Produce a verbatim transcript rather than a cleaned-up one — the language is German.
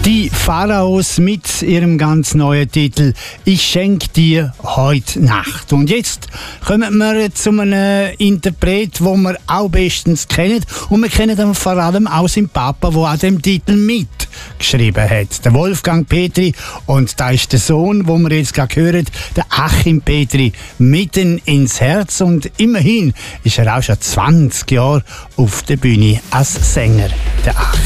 Die Pharaos mit ihrem ganz neuen Titel «Ich schenk dir heute Nacht». Und jetzt kommen wir zu einem Interpret, den wir auch bestens kennen. Und wir kennen ihn vor allem auch seinen Papa, der an dem Titel mitgeschrieben hat. Der Wolfgang Petri. Und da ist der Sohn, den wir jetzt gerade hören, der Achim Petri, mitten ins Herz. Und immerhin ist er auch schon zwanzig Jahre auf der Bühne als Sänger. Der Achim.